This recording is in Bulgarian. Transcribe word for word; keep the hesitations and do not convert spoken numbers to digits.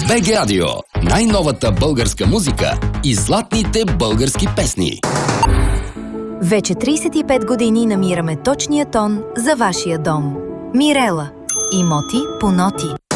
БГ Радио. Най-новата българска музика и златните български песни. Вече трийсет и пет години намираме точния тон за вашия дом. Мирела. Имоти по ноти.